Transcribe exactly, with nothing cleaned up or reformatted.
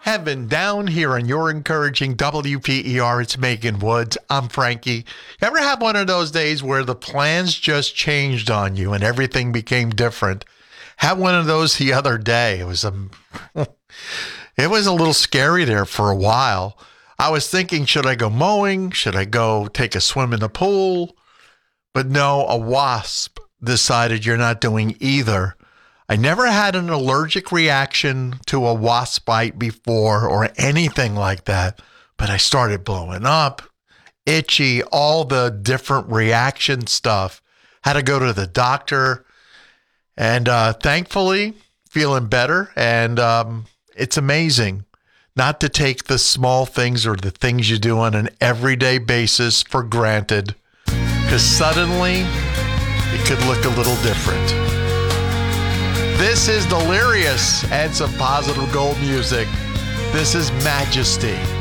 heaven down here on your encouraging W P E R. It's Megan Woods. I'm Frankie. Ever have one of those days where the plans just changed on you and everything became different? Had one of those the other day. It was a, it was a little scary there for a while. I was thinking, should I go mowing? Should I go take a swim in the pool? But no, a wasp decided you're not doing either. I never had an allergic reaction to a wasp bite before or anything like that, but I started blowing up, itchy, all the different reaction stuff. Had to go to the doctor, and uh, thankfully feeling better. And um, it's amazing not to take the small things or the things you do on an everyday basis for granted, because suddenly it could look a little different. This is Delirious and some positive gold music. This is Majesty.